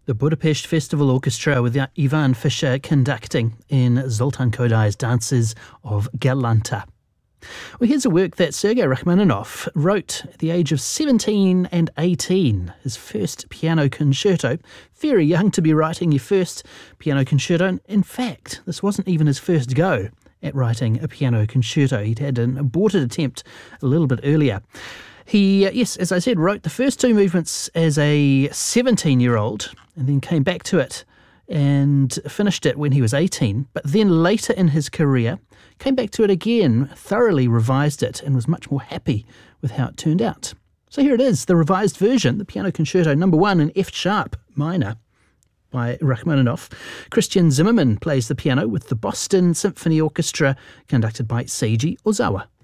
The Budapest Festival Orchestra with Ivan Fischer conducting in Zoltan Kodai's Dances of Galanta. Well, here's a work that Sergei Rachmaninoff wrote at the age of 17 and 18, his first piano concerto. Very young to be writing your first piano concerto. In fact, this wasn't even his first go at writing a piano concerto. He'd had an aborted attempt a little bit earlier. He, yes, as I said, wrote the first two movements as a 17-year-old and then came back to it and finished it when he was 18. But then later in his career, came back to it again, thoroughly revised it and was much more happy with how it turned out. So here it is, the revised version, the Piano Concerto No. 1 in F-sharp minor by Rachmaninoff. Christian Zimmermann plays the piano with the Boston Symphony Orchestra, conducted by Seiji Ozawa.